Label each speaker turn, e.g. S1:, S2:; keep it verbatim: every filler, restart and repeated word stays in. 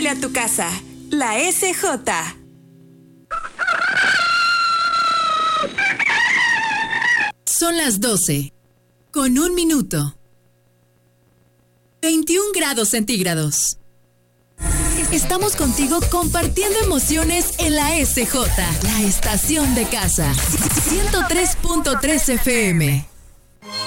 S1: Huele a tu casa. La S J.
S2: Son las doce, con un minuto. veintiún grados centígrados. Estamos contigo compartiendo emociones en la S J, la estación de casa. ciento tres punto tres F M.